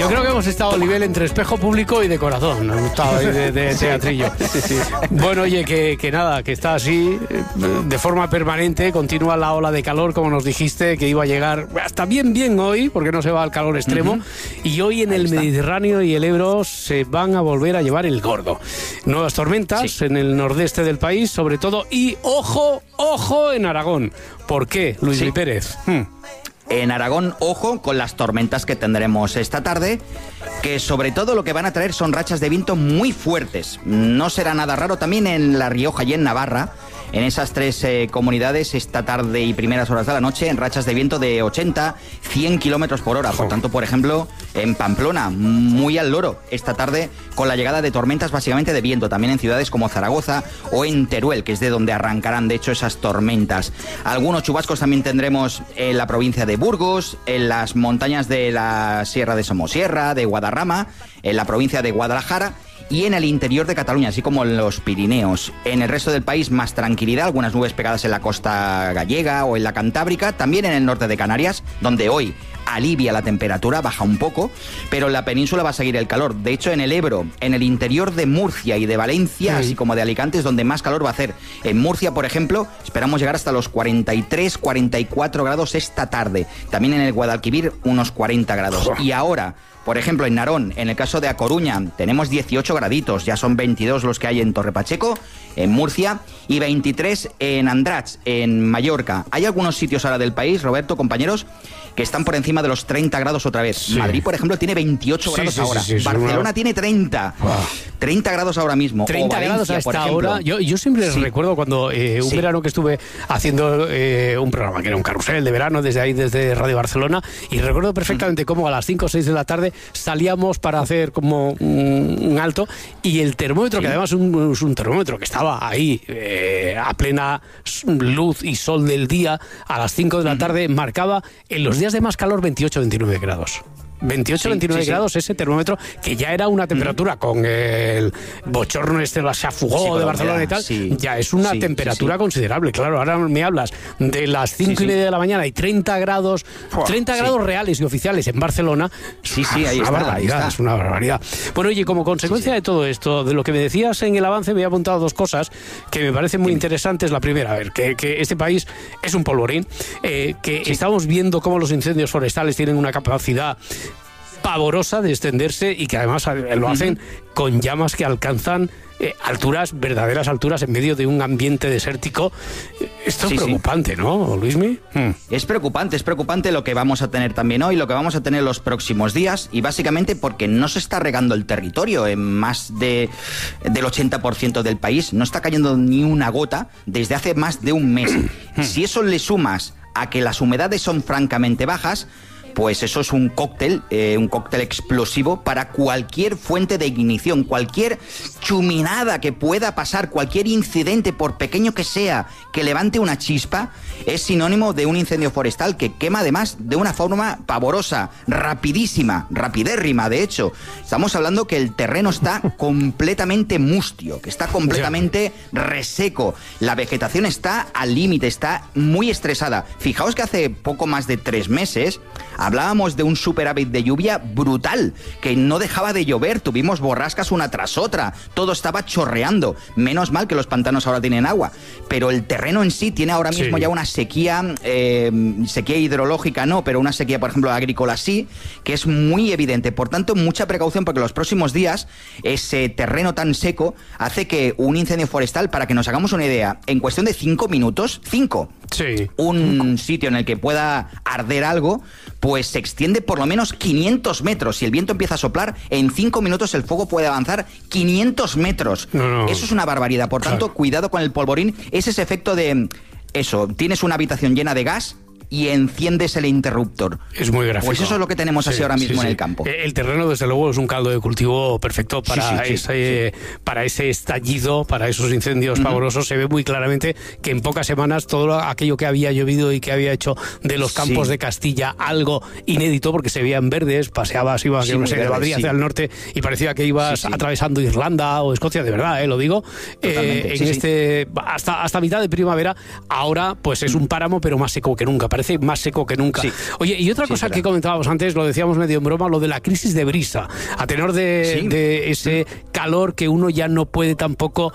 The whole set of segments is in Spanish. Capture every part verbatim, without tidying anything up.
Yo creo que hemos estado a nivel entre espejo público y de corazón, hemos estado ahí de, de teatrillo. Sí, sí. Bueno, oye, que, que nada, que está así, de forma permanente, continúa la ola de calor, como nos dijiste, que iba a llegar hasta bien, bien hoy, porque no se va al calor extremo, uh-huh. y hoy en ahí el está. Mediterráneo y el Ebro se van a volver a llevar el gordo. Nuevas tormentas sí. en el nordeste del país, sobre todo, y ojo, ojo en Aragón. ¿Por qué, Luis sí. Pérez? Hmm. En Aragón, ojo con las tormentas que tendremos esta tarde, que sobre todo lo que van a traer son rachas de viento muy fuertes. No será nada raro también en La Rioja y en Navarra, en esas tres eh, comunidades esta tarde y primeras horas de la noche, en rachas de viento de ochenta, cien kilómetros por hora. Por tanto, por ejemplo, en Pamplona, muy al loro esta tarde, con la llegada de tormentas básicamente de viento, también en ciudades como Zaragoza o en Teruel, que es de donde arrancarán, de hecho, esas tormentas. Algunos chubascos también tendremos en la provincia de Burgos, en las montañas de la Sierra de Somosierra, de Guadarrama, en la provincia de Guadalajara, y en el interior de Cataluña, así como en los Pirineos. En el resto del país, más tranquilidad, algunas nubes pegadas en la costa gallega o en la Cantábrica, también en el norte de Canarias, donde hoy alivia la temperatura, baja un poco, pero en la península va a seguir el calor. De hecho, en el Ebro, en el interior de Murcia y de Valencia, sí. así como de Alicante, es donde más calor va a hacer. En Murcia, por ejemplo, esperamos llegar hasta los cuarenta y tres, cuarenta y cuatro grados esta tarde. También en el Guadalquivir, unos cuarenta grados. Y ahora, por ejemplo, en Narón, en el caso de A Coruña, tenemos dieciocho graditos, ya son veintidós los que hay en Torre Pacheco, en Murcia, y veintitrés en Andratx, en Mallorca. Hay algunos sitios ahora del país, Roberto, compañeros, que están por encima de los treinta grados otra vez. Sí. Madrid, por ejemplo, tiene veintiocho sí, grados sí, ahora. Sí, sí, Barcelona una... tiene treinta. Wow. treinta grados ahora mismo. treinta grados a esta hora. Yo, yo siempre sí. recuerdo cuando eh, un sí. verano que estuve haciendo eh, un programa que era un carrusel de verano desde ahí, desde Radio Barcelona, y recuerdo perfectamente mm. cómo a las cinco o seis de la tarde salíamos para hacer como un, un alto, y el termómetro, sí. que además es un, es un termómetro que estaba ahí eh, a plena luz y sol del día, a las cinco de la tarde, mm. marcaba en los días de más calor veintiocho a veintinueve grados. veintiocho a veintinueve sí, sí, grados sí. ese termómetro, que ya era una temperatura mm. con el bochorno este, la Chafugó sí, de Barcelona y tal, sí. ya es una sí, temperatura sí, sí. considerable. Claro, ahora me hablas de las cinco sí, y media sí. de la mañana y treinta grados, treinta sí. grados reales y oficiales en Barcelona. Sí, sí, ahí es una está, barbaridad, ahí está. es una barbaridad. Bueno, oye, como consecuencia sí, sí. de todo esto, de lo que me decías en el avance, me he apuntado dos cosas que me parecen muy sí. interesantes. La primera, a ver, que, que este país es un polvorín, eh, que sí. estamos viendo cómo los incendios forestales tienen una capacidad pavorosa de extenderse, y que además lo hacen uh-huh. con llamas que alcanzan eh, alturas, verdaderas alturas, en medio de un ambiente desértico. Esto sí, es preocupante, sí. ¿no, Luismi? Hmm. Es preocupante, es preocupante lo que vamos a tener también hoy, lo que vamos a tener los próximos días, y básicamente porque no se está regando el territorio en más de, del ochenta por ciento del país. No está cayendo ni una gota desde hace más de un mes. Si eso le sumas a que las humedades son francamente bajas, pues eso es un cóctel, eh, un cóctel explosivo para cualquier fuente de ignición, cualquier chuminada que pueda pasar, cualquier incidente, por pequeño que sea, que levante una chispa, es sinónimo de un incendio forestal que quema además de una forma pavorosa, rapidísima, rapidérrima, de hecho. Estamos hablando que el terreno está completamente mustio, que está completamente reseco, la vegetación está al límite, está muy estresada. Fijaos que hace poco más de tres meses hablábamos de un superávit de lluvia brutal, que no dejaba de llover, tuvimos borrascas una tras otra, todo estaba chorreando. Menos mal que los pantanos ahora tienen agua, pero el terreno en sí tiene ahora mismo sí. ya una sequía, eh, sequía hidrológica no, pero una sequía, por ejemplo, agrícola sí, que es muy evidente. Por tanto, mucha precaución, porque los próximos días ese terreno tan seco hace que un incendio forestal, para que nos hagamos una idea, en cuestión de cinco minutos, cinco, sí. un cinco. sitio en el que pueda arder algo, pues se extiende por lo menos quinientos metros. Si el viento empieza a soplar, en cinco minutos el fuego puede avanzar quinientos metros. No, no. Eso es una barbaridad. Por tanto, claro. cuidado con el polvorín. Es ese efecto de... Eso, tienes una habitación llena de gas y enciendes el interruptor. Es muy gráfico. Pues eso es lo que tenemos así sí, ahora mismo sí, sí. en el campo. El terreno, desde luego, es un caldo de cultivo perfecto para, sí, sí, ese, sí, sí. para ese estallido, para esos incendios uh-huh. pavorosos. Se ve muy claramente que en pocas semanas todo aquello que había llovido y que había hecho de los campos sí. de Castilla algo inédito, porque se veían verdes, paseabas, ibas sí, no sé, de Madrid sí. hacia el norte y parecía que ibas sí, sí. atravesando Irlanda o Escocia, de verdad, ¿eh? Lo digo. Eh, en sí, este sí. hasta hasta mitad de primavera, ahora pues es un páramo, pero más seco que nunca parece más seco que nunca. Sí. Oye, y otra sí, cosa que comentábamos antes, lo decíamos medio en broma, lo de la crisis de brisa, a tenor de, sí. de ese calor que uno ya no puede tampoco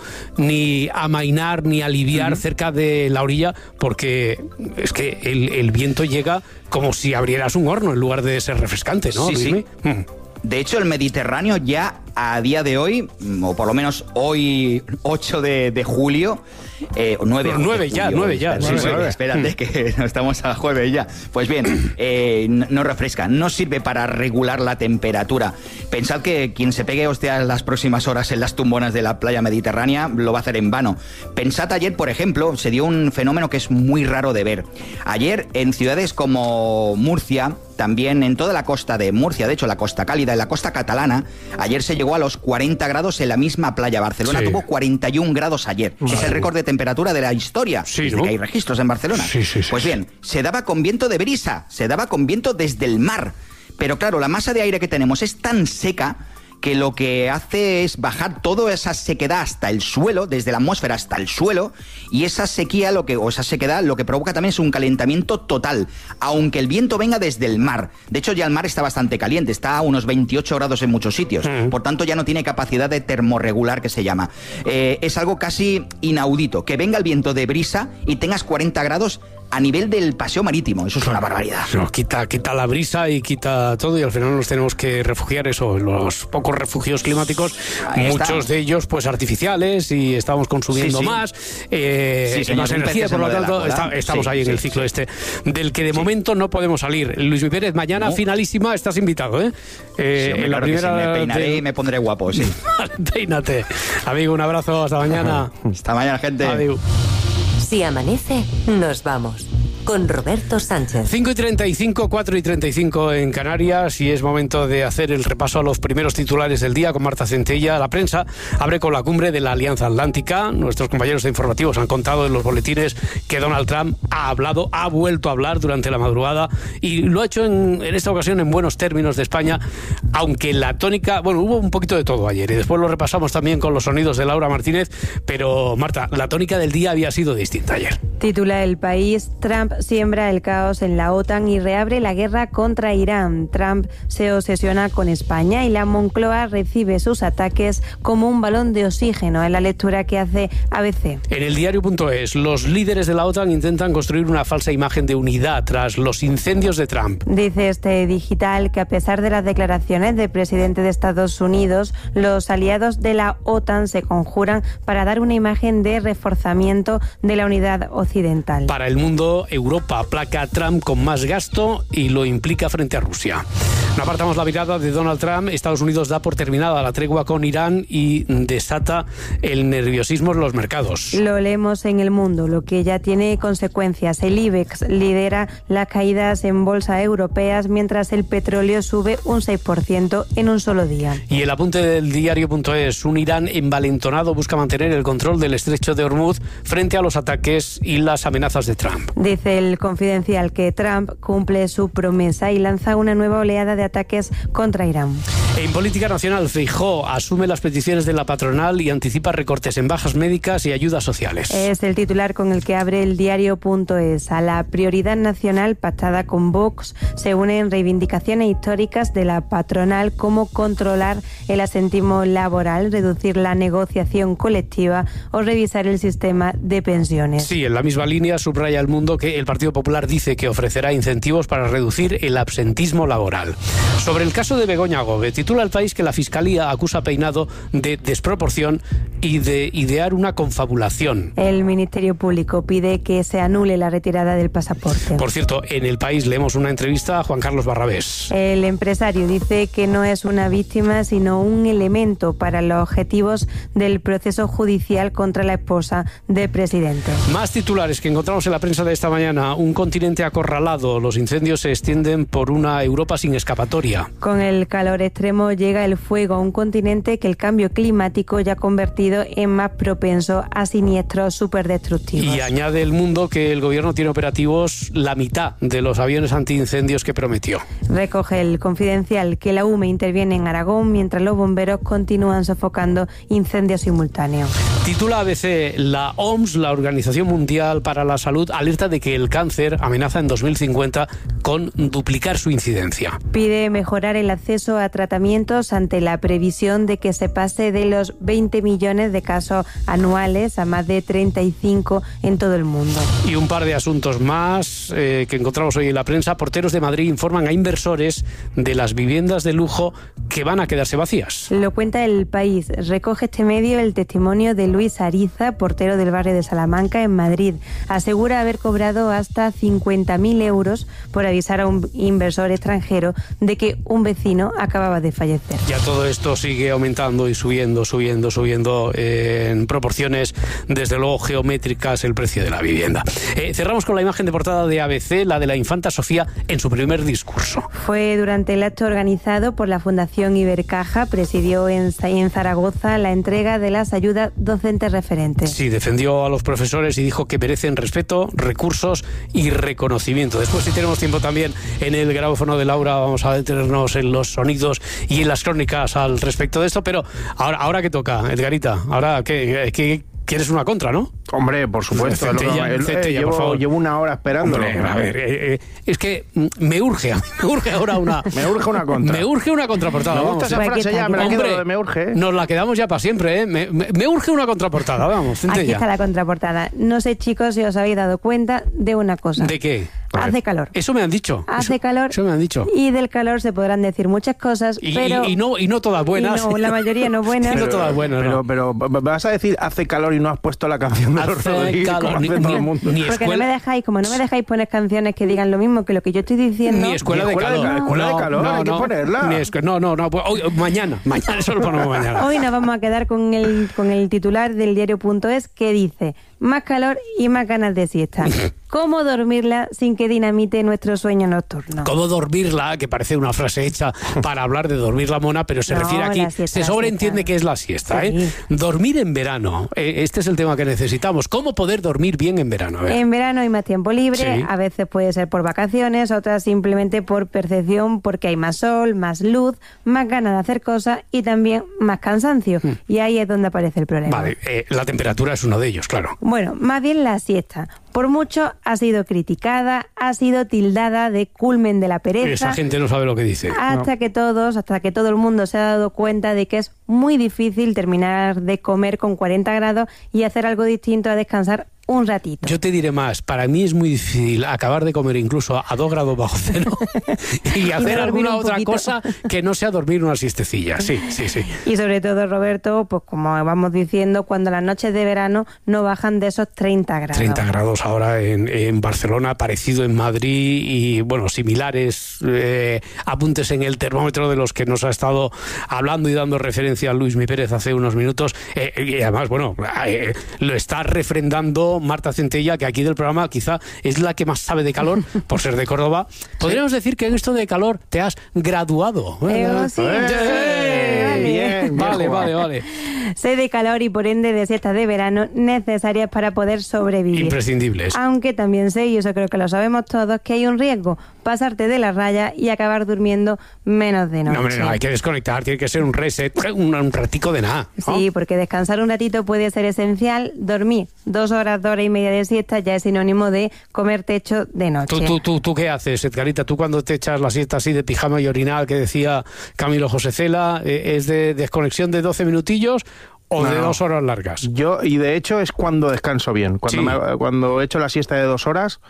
ni amainar ni aliviar uh-huh. cerca de la orilla, porque es que el, el viento llega como si abrieras un horno en lugar de ser refrescante, ¿no? Sí, sí. Mm. De hecho, el Mediterráneo ya a día de hoy, o por lo menos hoy, ocho de julio, eh, nueve, nueve ya, nueve ya. Sí, sí, espérate, que no estamos a jueves ya. Pues bien, eh, no refresca, no sirve para regular la temperatura. Pensad que quien se pegue hostia las próximas horas en las tumbonas de la playa mediterránea lo va a hacer en vano. Pensad ayer, por ejemplo, se dio un fenómeno que es muy raro de ver. Ayer, en ciudades como Murcia, también en toda la costa de Murcia, de hecho la costa cálida y la costa catalana, ayer se llegó a los cuarenta grados en la misma playa. Barcelona sí. tuvo cuarenta y un grados ayer. Vale. Es el récord de temperatura de la historia, sí, desde ¿no? que hay registros en Barcelona. Sí, sí, sí, pues bien, se daba con viento de brisa, se daba con viento desde el mar. Pero claro, la masa de aire que tenemos es tan seca que lo que hace es bajar toda esa sequedad hasta el suelo, desde la atmósfera hasta el suelo, y esa sequía, lo que, o esa sequedad, lo que provoca también es un calentamiento total, aunque el viento venga desde el mar. De hecho, ya el mar está bastante caliente, está a unos veintiocho grados en muchos sitios, mm. por tanto ya no tiene capacidad de termorregular, que se llama. Eh, es algo casi inaudito, que venga el viento de brisa y tengas cuarenta grados a nivel del paseo marítimo. Eso es una barbaridad. No, quita, quita la brisa y quita todo, y al final nos tenemos que refugiar eso, en los pocos refugios climáticos, ahí muchos está. de ellos pues artificiales, y estamos consumiendo sí, sí. más, eh, sí, señor, más energía, por lo tanto está, estamos sí, ahí en sí, el ciclo sí. este, del que de sí. momento no podemos salir. Luis Mi Pérez, mañana no. finalísima, estás invitado, ¿eh? eh sí, hombre, en la claro primera sí. me peinaré de... y me pondré guapo, sí. Peínate. Amigo, un abrazo, hasta mañana. Hasta mañana, gente. Adiós. Si amanece, nos vamos. Con Roberto Sánchez. cinco y treinta y cinco, cuatro y treinta y cinco en Canarias, y es momento de hacer el repaso a los primeros titulares del día con Marta Centella. La prensa abre con la cumbre de la Alianza Atlántica. Nuestros compañeros de informativos han contado en los boletines que Donald Trump ha hablado, ha vuelto a hablar durante la madrugada, y lo ha hecho en, en esta ocasión en buenos términos de España, aunque la tónica, bueno, hubo un poquito de todo ayer, y después lo repasamos también con los sonidos de Laura Martínez, pero Marta, la tónica del día había sido distinta ayer. Titula El País: Trump siembra el caos en la OTAN y reabre la guerra contra Irán. Trump se obsesiona con España y la Moncloa recibe sus ataques como un balón de oxígeno, en la lectura que hace A B C. En el diario punto es, los líderes de la OTAN intentan construir una falsa imagen de unidad tras los incendios de Trump. Dice este digital que a pesar de las declaraciones del presidente de Estados Unidos, los aliados de la OTAN se conjuran para dar una imagen de reforzamiento de la unidad occidental. Para El Mundo, Europa aplaca a Trump con más gasto y lo implica frente a Rusia. No apartamos la mirada de Donald Trump. Estados Unidos da por terminada la tregua con Irán y desata el nerviosismo en los mercados. Lo leemos en El Mundo, lo que ya tiene consecuencias. El IBEX lidera las caídas en bolsa europeas, mientras el petróleo sube un seis por ciento en un solo día. Y el apunte del diario punto es, un Irán envalentonado busca mantener el control del estrecho de Hormuz frente a los ataques y las amenazas de Trump. Dice el Confidencial que Trump cumple su promesa y lanza una nueva oleada de ataques contra Irán. En política nacional, Feijóo asume las peticiones de la patronal y anticipa recortes en bajas médicas y ayudas sociales. Es el titular con el que abre el diario punto es. A la prioridad nacional pactada con Vox se unen reivindicaciones históricas de la patronal, como controlar el asentismo laboral, reducir la negociación colectiva o revisar el sistema de pensiones. Sí, en la misma línea subraya El Mundo que el Partido Popular dice que ofrecerá incentivos para reducir el absentismo laboral. Sobre el caso de Begoña Gómez, titula El País que la Fiscalía acusa a Peinado de desproporción y de idear una confabulación. El Ministerio Público pide que se anule la retirada del pasaporte. Por cierto, en El País leemos una entrevista a Juan Carlos Barrabés. El empresario dice que no es una víctima, sino un elemento para los objetivos del proceso judicial contra la esposa del presidente. Más titulares que encontramos en la prensa de esta mañana. Un continente acorralado. Los incendios se extienden por una Europa sin escapatoria. Con el calor extremo llega el fuego a un continente que el cambio climático ya ha convertido en más propenso a siniestros superdestructivos. Y añade El Mundo que el gobierno tiene operativos la mitad de los aviones antiincendios que prometió. Recoge el Confidencial que la U M E interviene en Aragón mientras los bomberos continúan sofocando incendios simultáneos. Titula A B C, la O M S, la Organización Mundial para la Salud, alerta de que el cáncer amenaza en dos mil cincuenta con duplicar su incidencia. Pide mejorar el acceso a tratamientos ante la previsión de que se pase de los veinte millones de casos anuales a más de treinta y cinco en todo el mundo. Y un par de asuntos más eh, que encontramos hoy en la prensa. Porteros de Madrid informan a inversores de las viviendas de lujo que van a quedarse vacías. Lo cuenta El País. Recoge este medio el testimonio de Luis Ariza, portero del barrio de Salamanca, en Madrid. Asegura haber cobrado hasta cincuenta mil euros por avisar a un inversor extranjero de que un vecino acababa de fallecer. Ya todo esto sigue aumentando y subiendo, subiendo, subiendo eh, en proporciones, desde luego, geométricas, el precio de la vivienda. Eh, cerramos con la imagen de portada de A B C, la de la infanta Sofía en su primer discurso. Fue durante el acto organizado por la Fundación Ibercaja, presidió en, en Zaragoza la entrega de las ayudas docentes referentes. Sí, defendió a los profesores y dijo que merecen respeto, recursos y reconocimiento. Después, si tenemos tiempo también, en el grabófono de Laura vamos a detenernos en los sonidos y en las crónicas al respecto de esto, pero ahora, ahora que toca, Edgarita, ahora que, que quieres una contra, ¿no? Hombre, por supuesto. Centella, el, el, Centella, eh, llevo, por favor. llevo una hora esperándolo. Hombre, a ver, eh, eh, es que me urge, me urge ahora una... me urge una contra. Me urge una contraportada. Me gusta vamos. esa frase ya, me la Hombre, quedo de me urge. ¿eh? Nos la quedamos ya para siempre, ¿eh? Me, me, me urge una contraportada, vamos, Centella. Aquí está la contraportada. No sé, chicos, si os habéis dado cuenta de una cosa. ¿De qué? Hace calor. Eso me han dicho. Hace eso, calor. Eso me han dicho. Y del calor se podrán decir muchas cosas, y, pero... Y, y, no, y no todas buenas. Y no, la mayoría no buenas. no todas buenas, pero, no. Pero, pero vas a decir hace calor y no has puesto la canción de los Rodríguez, calor, ni, todo el mundo. Ni Porque escuela, no me dejáis, como no me dejáis poner canciones que digan lo mismo que lo que yo estoy diciendo... Ni escuela, ni escuela de calor. De, escuela no, de calor, no, hay que no, ponerla. Ni escu- no, no, no. Hoy, mañana, mañana, eso lo ponemos mañana. Hoy nos vamos a quedar con el, con el titular del diario.es que dice: más calor y más ganas de siesta. ¿Cómo dormirla sin que dinamite nuestro sueño nocturno? ¿Cómo dormirla? Que parece una frase hecha para hablar de dormir la mona, pero se No, refiere aquí, siesta, se sobreentiende que es la siesta. Sí. ¿eh? Dormir en verano, eh, este es el tema que necesitamos. ¿Cómo poder dormir bien en verano? A ver. En verano hay más tiempo libre, Sí. a veces puede ser por vacaciones, otras simplemente por percepción, porque hay más sol, más luz, más ganas de hacer cosas y también más cansancio. Hmm. Y ahí es donde aparece el problema. Vale, eh, la temperatura es uno de ellos, claro. Bueno, más bien la siesta. Por mucho ha sido criticada, ha sido tildada de culmen de la pereza. Esa gente no sabe lo que dice. Hasta que todos, hasta que todo el mundo se ha dado cuenta de que es muy difícil terminar de comer con cuarenta grados y hacer algo distinto a descansar un ratito. Yo te diré más, para mí es muy difícil acabar de comer incluso a dos grados bajo cero y hacer dormir alguna un otra poquito. cosa que no sea dormir una siestecilla. Sí, sí, sí. Y sobre todo, Roberto, pues como vamos diciendo, cuando las noches de verano no bajan de esos treinta grados. treinta grados ahora en, en Barcelona, parecido en Madrid y, bueno, similares eh, apuntes en el termómetro de los que nos ha estado hablando y dando referencia a Luis Mi Pérez hace unos minutos. Eh, y además, bueno, eh, lo está refrendando Marta Centella, que aquí del programa quizá es la que más sabe de calor, por ser de Córdoba. Podríamos decir que en esto de calor te has graduado. Eh, oh, sí. ¡Eh! Vale. Bien, Vale, bien vale, jugado. vale. Sé de calor y por ende de siestas de verano necesarias para poder sobrevivir. Imprescindibles. Aunque también sé, y eso creo que lo sabemos todos, que hay un riesgo: pasarte de la raya y acabar durmiendo menos de noche. No, hombre, no, hay que desconectar, tiene que ser un reset, un, un ratico de nada. ¿no? Sí, porque descansar un ratito puede ser esencial. Dormir dos horas, dos horas y media de siesta ya es sinónimo de comer techo de noche. ¿Tú, tú, tú, ¿Tú qué haces, Edgarita? ¿Tú cuando te echas la siesta así de pijama y orinal que decía Camilo José Cela, eh, es de desconexión de doce minutillos o No, de no. dos horas largas? Yo, y de hecho es cuando descanso bien. Cuando, Sí. me, cuando he hecho la siesta de dos horas,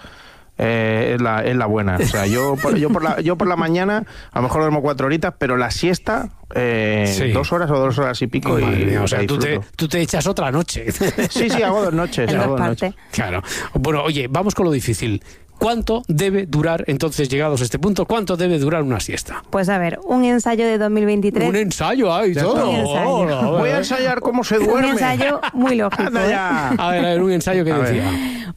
eh, es, la, es la buena. O sea, yo por, yo, por la, yo por la mañana a lo mejor duermo cuatro horitas, pero la siesta, eh, Sí. dos horas o dos horas y pico. Madre y, mía, o sea, la tú te, disfruto. tú te echas otra noche. Sí, sí, hago dos noches. En hago dos dos partes. noches. Claro. Bueno, oye, vamos con lo difícil. ¿Cuánto debe durar, entonces, llegados a este punto, cuánto debe durar una siesta? Pues a ver, un ensayo de dos mil veintitrés. Un ensayo, hay Ya todo. está. Un ensayo. Oh, a ver. Voy a ensayar cómo se Un duerme. ensayo muy lógico. Anda ¿eh? ya. A ver, a ver, un ensayo que A ver. decía.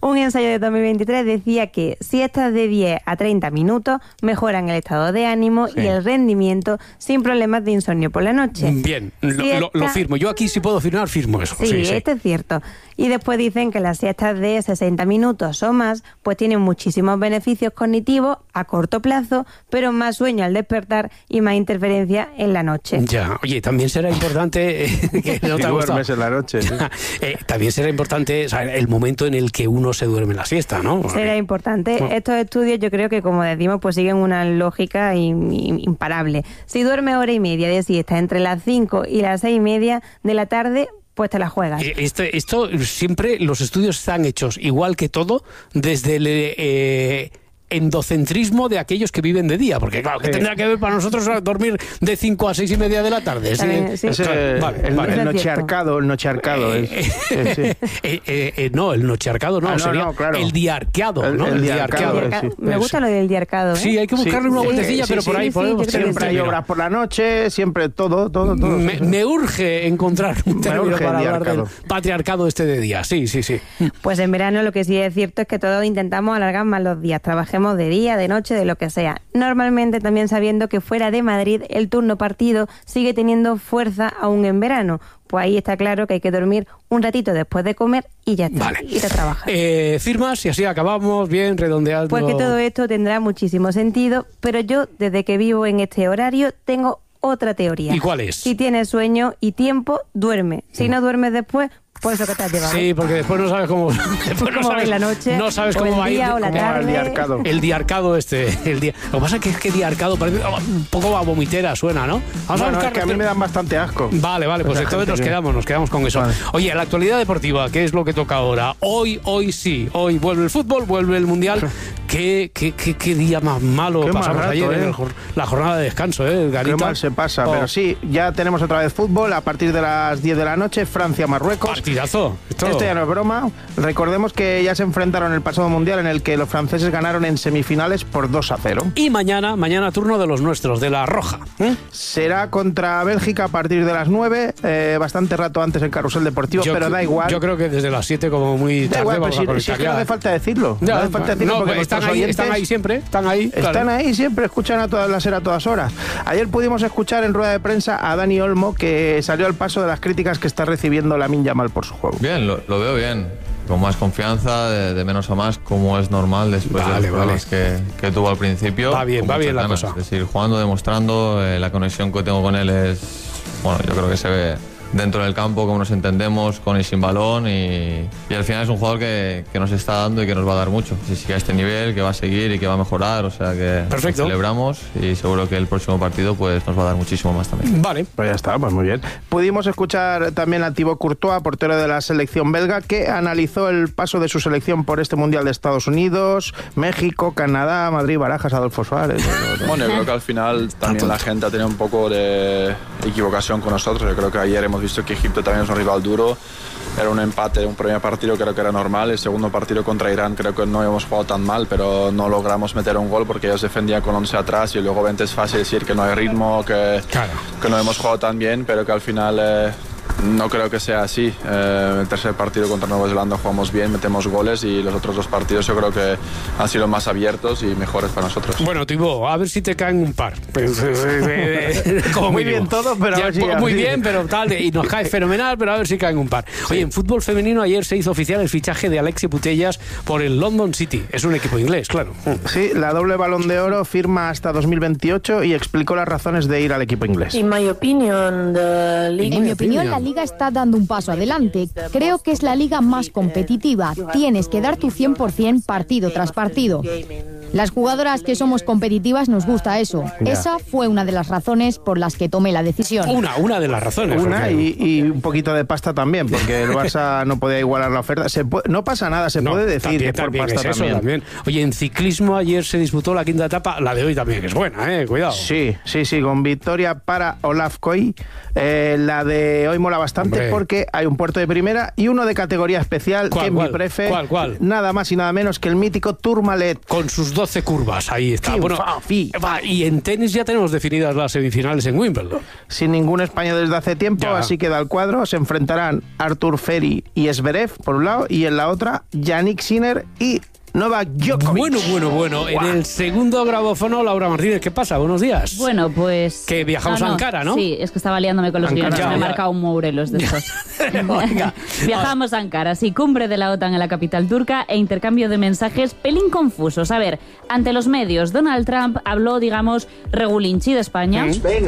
Un ensayo de dos mil veintitrés decía que siestas de diez a treinta minutos mejoran el estado de ánimo sí. y el rendimiento sin problemas de insomnio por la noche. Bien, lo, siesta... lo, lo firmo. Yo aquí si puedo firmar, firmo eso. Sí, sí, sí, esto es cierto. Y después dicen que las siestas de sesenta minutos o más pues tienen muchísimos beneficios cognitivos a corto plazo, pero más sueño al despertar y más interferencia en la noche. Ya, oye, también será importante... Eh, que no te si duermes en la noche. Sí. eh, también será importante, o sea, el momento en el que uno se duerme la siesta, ¿no? Será importante. Bueno. Estos estudios yo creo que, como decimos, pues siguen una lógica in, in, imparable. Si duermes hora y media de siesta entre las cinco y las seis y media de la tarde, pues te la juegas. Este, esto siempre, los estudios están hechos igual que todo, desde el eh, endocentrismo de aquellos que viven de día, porque claro, que sí. tendrá que ver para nosotros dormir de cinco a seis y media de la tarde. ¿Sí? Eh, sí. Ese, claro, vale, el, vale. el nochearcado, el nochearcado. Eh, es, eh, sí. eh, eh, eh, no, el nochearcado no, ah, no sería no, claro. el diarqueado, ¿no? El, el diarcado. El diarcado. Sí. Me gusta lo del diarcado. ¿eh? Sí, hay que buscarle sí, una vueltecilla, sí, pero sí, por ahí sí, podemos. Siempre hay obras por la noche, siempre todo, todo, todo. Me, me urge encontrar un término para hablar del patriarcado este de día. Sí, sí, sí. Pues en verano lo que sí es cierto es que todos intentamos alargar más los días. Trabajemos de día, de noche, de lo que sea. Normalmente también sabiendo que fuera de Madrid el turno partido sigue teniendo fuerza aún en verano. Pues ahí está claro que hay que dormir un ratito después de comer y ya está. Vale. Y te trabajas. Eh, firmas y así acabamos bien redondeando. Pues que todo esto tendrá muchísimo sentido, pero yo desde que vivo en este horario tengo otra teoría. ¿Y cuál es? Si tienes sueño y tiempo, duerme. Si no duermes después, pues eso que te has llevado. Sí, porque después no sabes cómo... Después no sabes, la noche, no sabes cómo va a ir. O la tarde. El diarcado. El diarcado este. El di... Lo que pasa es que, es que diarcado parece un poco a vomitera suena, ¿no? Vamos bueno, a buscar... es que a mí me dan bastante asco. Vale, vale, pues entonces nos quedamos, nos quedamos con eso. Vale. Oye, la actualidad deportiva, ¿qué es lo que toca ahora? Hoy, hoy sí. Hoy vuelve el fútbol, vuelve el Mundial. ¿Qué, qué, qué, qué día más malo qué pasamos rato, ayer, eh. la jornada de descanso, ¿eh, Garita? Qué mal se pasa, oh. pero sí, ya tenemos otra vez fútbol a partir de las diez de la noche, Francia-Marruecos. Partidazo. Esto. Esto ya no es broma. Recordemos que ya se enfrentaron el pasado Mundial en el que los franceses ganaron en semifinales por dos a cero. Y mañana, mañana turno de los nuestros, de la Roja. ¿Eh? Será contra Bélgica a partir de las nueve, eh, bastante rato antes en Carrusel Deportivo, yo, pero da igual. Yo creo que desde las siete como muy tarde. Da igual, pero si, si es que no hace falta decirlo. Ya, no hace falta decirlo no, porque están ahí, están ahí siempre, están ahí. Están claro. ahí siempre, escuchan a todas las a todas horas. Ayer pudimos escuchar en rueda de prensa a Dani Olmo, que salió al paso de las críticas que está recibiendo Lamine Yamal por su juego. Bien, lo, lo veo bien. Con más confianza, de, de menos a más, como es normal después vale, de los problemas vale. que, que tuvo al principio. Va bien, va bien la ganas. cosa. Es decir, jugando, demostrando, eh, la conexión que tengo con él es, bueno, yo creo que se ve dentro del campo, cómo nos entendemos con y sin balón, y, y al final es un jugador que, que nos está dando y que nos va a dar mucho. Si sigue a este nivel, que va a seguir y que va a mejorar, o sea que perfecto. Lo celebramos y seguro que el próximo partido pues nos va a dar muchísimo más también. Vale, pues ya está, pues muy bien. Pudimos escuchar también a Thibaut Courtois, portero de la selección belga, que analizó el paso de su selección por este Mundial de Estados Unidos, México, Canadá, Madrid, Barajas, Adolfo Suárez. Bueno, yo creo que al final también la gente ha tenido un poco de equivocación con nosotros. Yo creo que ayer hemos visto que Egipto también es un rival duro. Era un empate, un primer partido creo que era normal. El segundo partido contra Irán creo que no hemos jugado tan mal, pero no logramos meter un gol porque ellos defendían con once atrás y luego veinte es fácil decir que no hay ritmo, que, claro. que no hemos jugado tan bien, pero que al final... Eh, no creo que sea así. Eh, el tercer partido contra Nueva Zelanda jugamos bien, metemos goles, y los otros dos partidos yo creo que han sido más abiertos y mejores para nosotros. Bueno, Thibaut, a ver si te caen un par. Como muy bien todo, pero ya, a ver si muy bien, pero tal, y nos cae fenomenal, pero a ver si caen un par. Oye, sí. En fútbol femenino ayer se hizo oficial el fichaje de Alexia Putellas por el London City. Es un equipo inglés, claro. Sí, la doble Balón de Oro firma hasta dos mil veintiocho y explicó las razones de ir al equipo inglés. In my opinion, the league... En mi opinión, la liga está dando un paso adelante. Creo que es la liga más competitiva. Tienes que dar tu cien por ciento partido tras partido. Las jugadoras que somos competitivas nos gusta eso. Ya. Esa fue una de las razones por las que tomé la decisión. Una, una de las razones. Una y, y un poquito de pasta también, porque el Barça no podía igualar la oferta. Se puede, no pasa nada, se no, puede decir también, que por también pasta es eso, también. también. Oye, en ciclismo ayer se disputó la quinta etapa, la de hoy también es buena, eh, cuidado. Sí, sí, sí, con victoria para Olaf Koy. Eh, la de hoy mola bastante. Hombre. Porque hay un puerto de primera y uno de categoría especial, ¿Cuál, que es cuál, mi prefe. ¿Cuál, cuál? Nada más y nada menos que el mítico Tourmalet. Con sus doce curvas, ahí está. Sí, bueno, fa, fi. va, y en tenis ya tenemos definidas las semifinales en Wimbledon. Sin ningún español desde hace tiempo, Ya. así queda el cuadro. Se enfrentarán Artur Feri y Zverev por un lado, y en la otra Yannick Sinner y Novak Djokovic. Bueno, bueno, bueno. En el segundo grabófono, Laura Martínez, ¿qué pasa? Buenos días. Bueno, pues... Que viajamos Ah, no, a Ankara, ¿no? Sí, es que estaba liándome con los Ankara, guiones. ya, Me he ya. marcado un Morelos de estos. Oiga. Viajamos a Ankara, sí, cumbre de la OTAN en la capital turca e intercambio de mensajes pelín confusos. A ver, ante los medios, Donald Trump habló, digamos, regulinchi de España.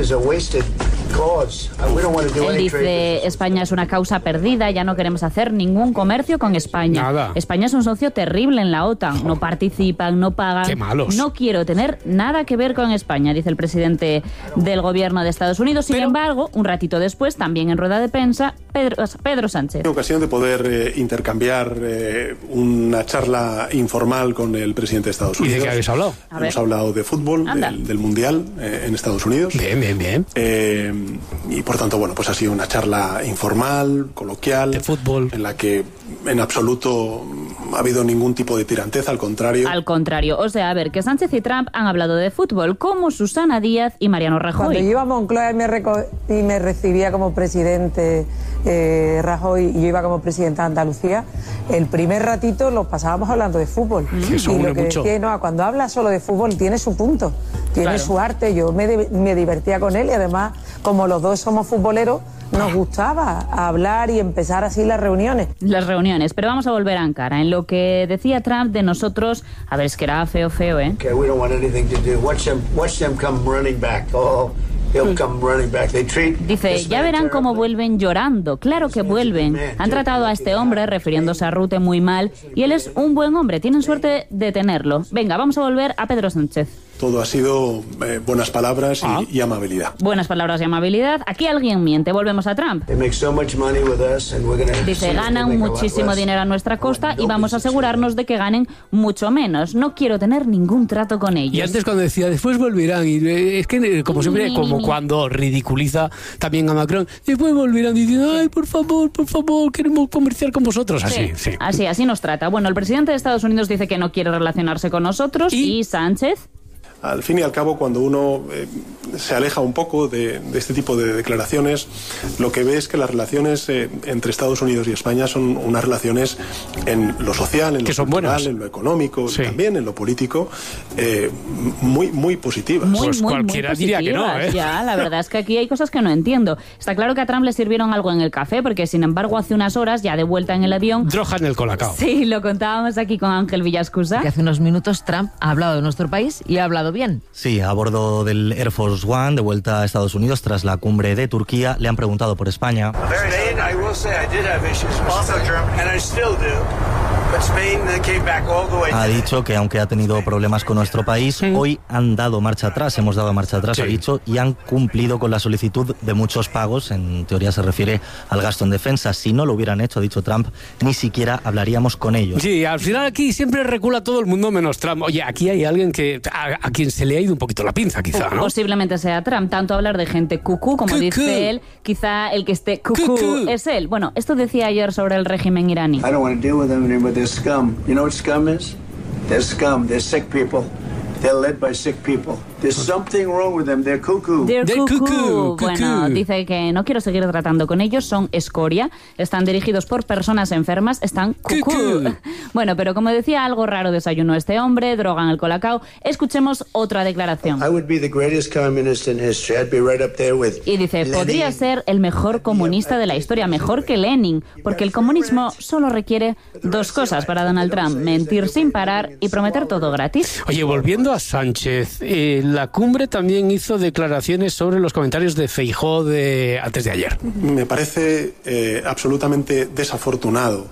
Él dice, España es una causa perdida, ya no queremos hacer ningún comercio con España. Nada. España es un socio terrible en la OTAN, no participan, no pagan. Qué malos. No quiero tener nada que ver con España, dice el presidente del gobierno de Estados Unidos. Sin Pero- embargo, un ratito después, también en rueda de prensa, Pedro, Pedro Sánchez. ocasión de poder eh, intercambiar eh, una charla informal con el presidente de Estados ¿Y Unidos. de qué habéis hablado? A ver. Hemos hablado de fútbol, Anda. del, del Mundial eh, en Estados Unidos. Bien, bien, bien. Eh, y por tanto, bueno, pues ha sido una charla informal, coloquial. De fútbol. En la que en absoluto ha habido ningún tipo de tiranteza, al contrario. Al contrario, o sea, a ver, que Sánchez y Trump han hablado de fútbol como Susana Díaz y Mariano Cuando yo Rajoy. iba a Moncloa y me, reco- y me recibía como presidente eh, Rajoy y yo iba como presidenta de Andalucía, el primer ratito lo pasábamos hablando de fútbol. Que eso y une lo que mucho. decía, no, cuando habla solo de fútbol tiene su punto, tiene Claro. su arte. Yo me, di- me divertía con él y además, como los dos somos futboleros, nos gustaba hablar y empezar así las reuniones. Las reuniones, pero vamos a volver a Ankara. En lo que decía Trump de nosotros, a ver, es que era feo, feo, ¿eh? Okay, we don't want anything to do. Watch them, watch them come running back. Oh, they'll come running back. They treat. Dice, this ya man verán cómo terribly. vuelven llorando. Claro que vuelven. Han tratado a este hombre, refiriéndose a Rute, muy mal, y él es un buen hombre. Tienen suerte de tenerlo. Venga, vamos a volver a Pedro Sánchez. Todo ha sido eh, buenas palabras y, Ah. y amabilidad. Buenas palabras y amabilidad. Aquí alguien miente. Volvemos a Trump. They make so much money with us, and we're gonna. Dice, ganan muchísimo dinero a nuestra costa y vamos a asegurarnos de que ganen mucho menos. No quiero tener ningún trato con ellos. Y antes cuando decía, después volverán, y eh, es que eh, como siempre, Mi, como mi, mi. cuando ridiculiza también a Macron, después volverán diciendo, ay, por favor, por favor, queremos comerciar con vosotros. Así, sí. Así, así nos trata. Bueno, el presidente de Estados Unidos dice que no quiere relacionarse con nosotros y, ¿Y? Sánchez... Al fin y al cabo, cuando uno eh, se aleja un poco de, de este tipo de declaraciones, lo que ve es que las relaciones eh, entre Estados Unidos y España son unas relaciones en lo social, en lo Que son cultural, buenas. en lo económico, Sí. y también en lo político, eh, muy, muy positivas. Muy, Pues muy, cualquiera muy diría que no, positivas. ¿eh? Ya, la verdad es que aquí hay cosas que no entiendo. Está claro que a Trump le sirvieron algo en el café, porque sin embargo hace unas horas, ya de vuelta en el avión... Droga en el colacao. Sí, lo contábamos aquí con Ángel Villascusa. Que hace unos minutos Trump ha hablado de nuestro país y ha hablado bien. Sí, a bordo del Air Force One, de vuelta a Estados Unidos tras la cumbre de Turquía, le han preguntado por España. Spain, I will say, I did have issues with Spain, and I still do. But Spain uh, came back all the way. Ha dicho que aunque ha tenido problemas con nuestro país, hoy han dado marcha atrás, hemos dado marcha atrás, Sí. ha dicho, y han cumplido con la solicitud de muchos pagos. En teoría se refiere al gasto en defensa. Si no lo hubieran hecho, ha dicho Trump, ni siquiera hablaríamos con ellos. Sí, al final aquí siempre recula todo el mundo menos Trump. Oye, aquí hay alguien que a, a quien se le ha ido un poquito la pinza, quizá, ¿no? Posiblemente sea Trump. Tanto hablar de gente cucú, como Cucú. dice él, quizá el que esté cucú Cucú. es él. Bueno, esto decía ayer sobre el régimen iraní. I don't want to deal with them anymore. They're scum. You know what scum is? They're scum. They're sick people. They're led by sick people. There's something wrong with them. They're cuckoo. They're They're cuckoo. cuckoo, Bueno, cuckoo. dice que no quiero seguir tratando con ellos, son escoria, están dirigidos por personas enfermas, están cucú. Cucú. Bueno, pero como decía, algo raro desayunó este hombre, droga en el colacao. Escuchemos otra declaración. I would be the greatest communist in history. I'd be right up there with Y dice, podría Lenin. ser el mejor comunista de la historia, mejor que Lenin, porque el comunismo solo requiere dos cosas para Donald Trump, mentir sin parar y prometer todo gratis. Oye, volviendo a Sánchez, eh, la cumbre también hizo declaraciones sobre los comentarios de Feijóo de antes de ayer. Me parece eh, absolutamente desafortunado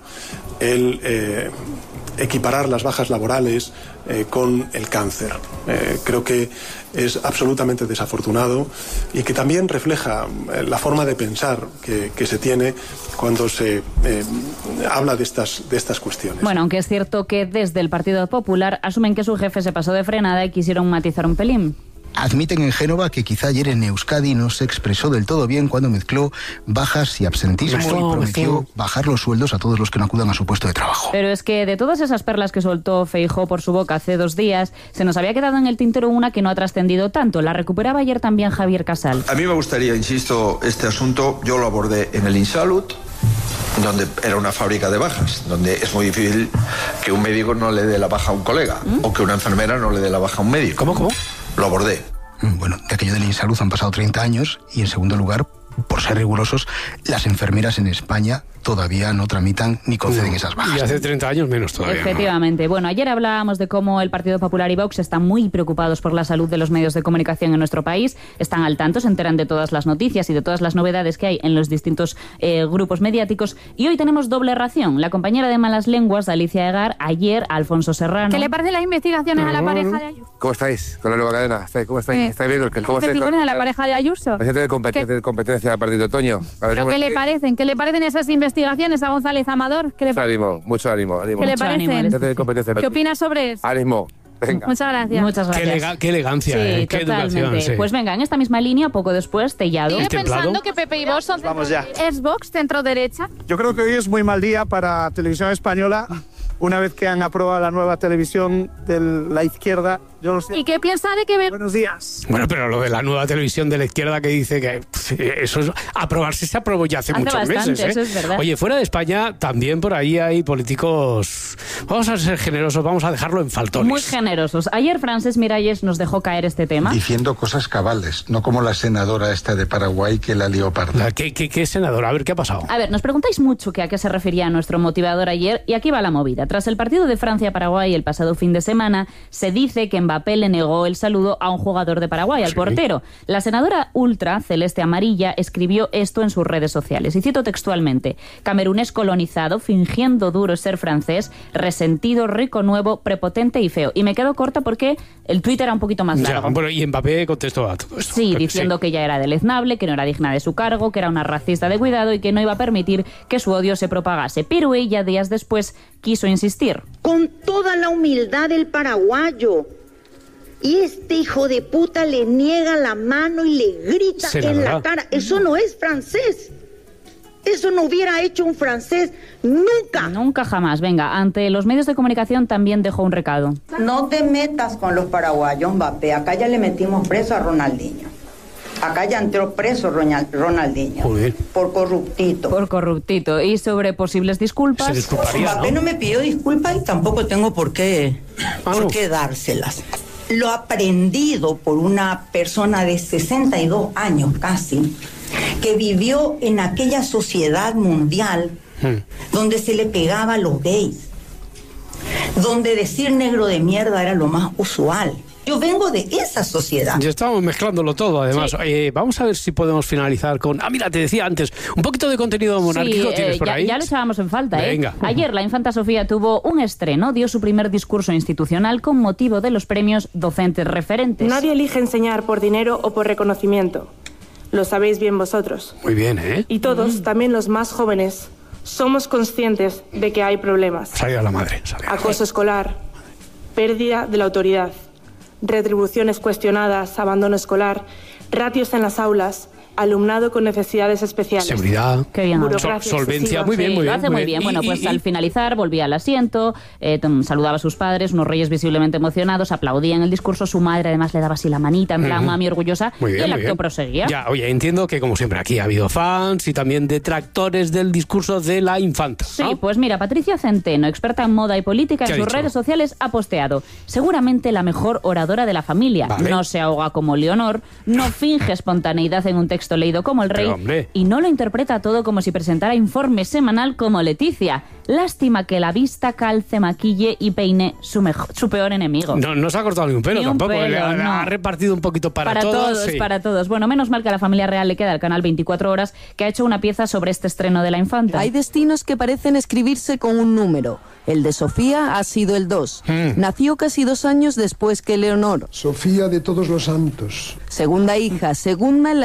el eh, equiparar las bajas laborales eh, con el cáncer. Eh, creo que es absolutamente desafortunado y que también refleja eh, la forma de pensar que, que se tiene cuando se eh, habla de estas, de estas cuestiones. Bueno, aunque es cierto que desde el Partido Popular asumen que su jefe se pasó de frenada y quisieron matizar un pelín. Admiten en Génova que quizá ayer en Euskadi no se expresó del todo bien cuando mezcló bajas y absentismo Mezcló, y prometió mezcló. bajar los sueldos a todos los que no acudan a su puesto de trabajo. Pero es que de todas esas perlas que soltó Feijóo por su boca hace dos días, se nos había quedado en el tintero una que no ha trascendido tanto. La recuperaba ayer también Javier Casal. A mí me gustaría, insisto, este asunto yo lo abordé en el Insalud, donde era una fábrica de bajas, donde es muy difícil que un médico no le dé la baja a un colega, ¿Mm? o que una enfermera no le dé la baja a un médico. ¿Cómo, cómo? Lo abordé. Bueno, de aquello del Insalud han pasado treinta años y, en segundo lugar, por ser rigurosos, las enfermeras en España todavía no tramitan ni conceden No. esas bajas. Y hace treinta años menos todavía. Efectivamente. ¿no? Bueno, ayer hablábamos de cómo el Partido Popular y Vox están muy preocupados por la salud de los medios de comunicación en nuestro país. Están al tanto, se enteran de todas las noticias y de todas las novedades que hay en los distintos eh, grupos mediáticos. Y hoy tenemos doble ración. La compañera de malas lenguas, Alicia Egar, ayer a Alfonso Serrano. ¿Qué le parecen las investigaciones a la pareja de Ayuso? ¿Cómo estáis con la nueva cadena? ¿Cómo estáis? Sí. ¿Estáis viendo? ¿Cómo ¿Qué estáis? a la pareja de Ayuso? La gente de competencia, de competencia del partido Toño. A ver, ¿Pero qué le parecen? ¿Qué le parecen esas investigaciones a González Amador? ¿Qué le, mucho ánimo, mucho ánimo. ánimo. ¿Qué le parecen? Gente de competencia. ¿Qué opinas sobre eso? Ánimo. Venga. Muchas gracias. Muchas Qué, gracias. elega- qué elegancia, Sí, eh, qué totalmente. educación. Sí. Pues venga, en esta misma línea, poco después, Tellado. ¿Sigue pensando que Pepe y Vox son Vamos ya. ¿Es Vox centro-derecha? Yo creo que hoy es muy mal día para Televisión Española, una vez que han aprobado la nueva televisión de la izquierda. Yo no sé. ¿Y qué piensa de que... Buenos días. Bueno, pero lo de la nueva televisión de la izquierda que dice que pff, eso es aprobarse se aprobó ya hace, Hace muchos bastante, meses. ¿eh? eso es verdad. Oye, fuera de España también por ahí hay políticos. Vamos a ser generosos, vamos a dejarlo en faltones. Muy generosos. Ayer Francesc Miralles nos dejó caer este tema. Diciendo cosas cabales, no como la senadora esta de Paraguay que la lió parda. ¿Qué, qué, qué senadora? A ver, ¿qué ha pasado? A ver, nos preguntáis mucho que a qué se refería nuestro motivador ayer y aquí va la movida. Tras el partido de Francia-Paraguay el pasado fin de semana, se dice que Mbappé le negó el saludo a un jugador de Paraguay, al Sí. portero. La senadora ultra, celeste amarilla, escribió esto en sus redes sociales. Y cito textualmente: camerunés colonizado, fingiendo duro ser francés, resentido, rico, nuevo, prepotente y feo. Y me quedo corta porque el tuit era un poquito más Ya, largo. bueno, y Mbappé contestó a todo esto. Sí, diciendo que ya era deleznable, que no era digna de su cargo, que era una racista de cuidado y que no iba a permitir que su odio se propagase. Pero ella, días después, quiso insistir. Con toda la humildad del paraguayo. Y este hijo de puta le niega la mano y le grita Senadora. en la cara. Eso no es francés. Eso no hubiera hecho un francés nunca. Nunca jamás. Venga, ante los medios de comunicación también dejó un recado. No te metas con los paraguayos, Mbappé. Acá ya le metimos preso a Ronaldinho. Acá ya entró preso Ronald- Ronaldinho. Joder. Por corruptito. Por corruptito. Y sobre posibles disculpas. Se disculparía, Mbappé ¿no? no me pidió disculpas y tampoco tengo por qué, Ah, por no. qué dárselas. Lo aprendido por una persona de sesenta y dos años casi, que vivió en aquella sociedad mundial Hmm. donde se le pegaba a los gays, donde decir negro de mierda era lo más usual. Yo vengo de esa sociedad. Ya estamos mezclándolo todo, además. Sí. Eh, vamos a ver si podemos finalizar con... Ah, mira, te decía antes, un poquito de contenido monárquico Sí, tienes eh, por ya, ahí. ya lo echábamos en falta, Venga. ¿eh? Ayer la infanta Sofía tuvo un estreno, dio su primer discurso institucional con motivo de los premios Docentes Referentes. Nadie elige enseñar por dinero o por reconocimiento. Lo sabéis bien vosotros. Muy bien, ¿eh? Y todos, también los más jóvenes, somos conscientes de que hay problemas. Salida la madre. Salida. Acoso escolar, pérdida de la autoridad, retribuciones cuestionadas, abandono escolar, ratios en las aulas, alumnado con necesidades especiales. Seguridad. Qué bien. Burocracia Sol- solvencia. excesiva. Muy bien, Sí, muy lo bien. hace muy bien. Y- Bueno, y- pues y- al finalizar volvía al asiento, eh, tom- saludaba a sus padres, unos reyes visiblemente emocionados, aplaudían el discurso, su madre además le daba así la manita, en plan, Ujú. mami orgullosa, Muy bien, y el muy acto bien. proseguía. Ya, oye, entiendo que como siempre aquí ha habido fans y también detractores del discurso de la infanta. Sí, ¿no? pues mira, Patricia Centeno, experta en moda y política, ¿Qué en ha sus dicho? redes sociales ha posteado: seguramente la mejor oradora de la familia. Vale. No se ahoga como Leonor, no finge espontaneidad en un texto leído como el rey, Pero, hombre. y no lo interpreta todo como si presentara informe semanal como Leticia. Lástima que la vista calce, maquille y peine su, mejo- su peor enemigo. No, no se ha cortado ni un pelo Ni un tampoco. pelo, le ha, no. ha repartido un poquito para, Para todos, sí. para todos. Bueno, menos mal que a la familia real le queda el canal veinticuatro horas, que ha hecho una pieza sobre este estreno de la infanta. Hay destinos que parecen escribirse con un número. El de Sofía ha sido el dos. Mm. Nació casi dos años después que Leonor. Sofía de todos los santos. Segunda hija, segunda en la línea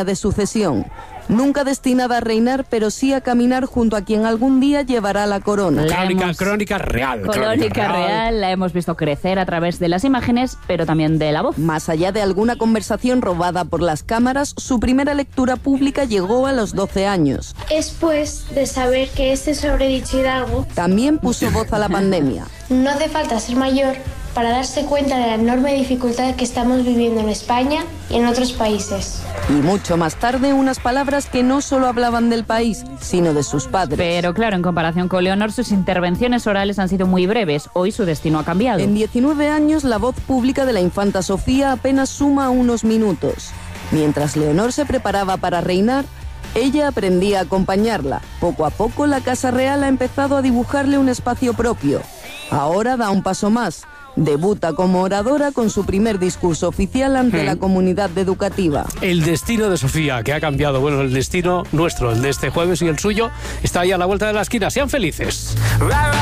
de sucesión. Nunca destinada a reinar, pero sí a caminar junto a quien algún día llevará la corona. Crónica, hemos... crónica real. Crónica, crónica real. real, la hemos visto crecer a través de las imágenes, pero también de la voz. Más allá de alguna conversación robada por las cámaras, su primera lectura pública llegó a los doce años. Después de saber que este sobredicho Hidalgo también puso voz a la pandemia. No hace falta ser mayor para darse cuenta de la enorme dificultad que estamos viviendo en España y en otros países. Y mucho más tarde, unas palabras que no solo hablaban del país, sino de sus padres. Pero claro, en comparación con Leonor, sus intervenciones orales han sido muy breves. Hoy su destino ha cambiado. En diecinueve años, la voz pública de la infanta Sofía apenas suma unos minutos. Mientras Leonor se preparaba para reinar, ella aprendía a acompañarla. Poco a poco, la Casa Real ha empezado a dibujarle un espacio propio. Ahora da un paso más. Debuta como oradora con su primer discurso oficial ante hmm. la comunidad educativa. El destino de Sofía, que ha cambiado. Bueno, el destino nuestro, el de este jueves y el suyo, está ahí a la vuelta de la esquina. Sean felices.